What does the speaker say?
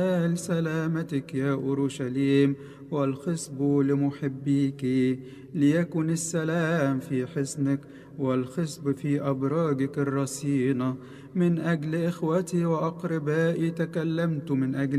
سلامتك يا أورشليم والخصب لمحبيك، ليكن السلام في حصنك والخصب في أبراجك الرصينة. من أجل إخوتي وأقربائي تكلمت، من أجل